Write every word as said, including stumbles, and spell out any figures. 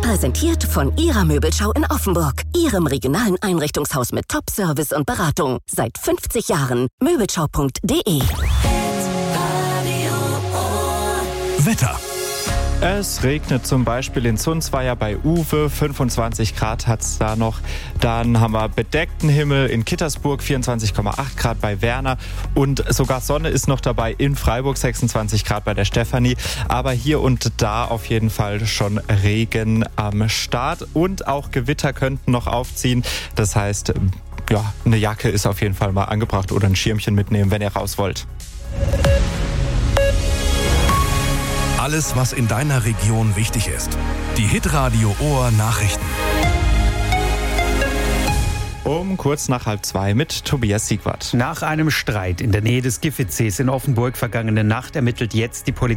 Präsentiert von Ihrer Möbelschau in Offenburg. Ihrem regionalen Einrichtungshaus mit Top-Service und Beratung. Seit fünfzig Jahren. Möbelschau punkt de. Wetter. Es regnet zum Beispiel in Zunzweier bei Uwe, fünfundzwanzig Grad hat es da noch. Dann haben wir bedeckten Himmel in Kittersburg, vierundzwanzig Komma acht Grad bei Werner. Und sogar Sonne ist noch dabei in Freiburg, sechsundzwanzig Grad bei der Stefanie. Aber hier und da auf jeden Fall schon Regen am Start. Und auch Gewitter könnten noch aufziehen. Das heißt, ja, eine Jacke ist auf jeden Fall mal angebracht oder ein Schirmchen mitnehmen, wenn ihr raus wollt. Alles, was in deiner Region wichtig ist. Die Hitradio Ohr Nachrichten. Um kurz nach halb zwei mit Tobias Siegwart. Nach einem Streit in der Nähe des Giffitsees in Offenburg vergangene Nacht ermittelt jetzt die Polizei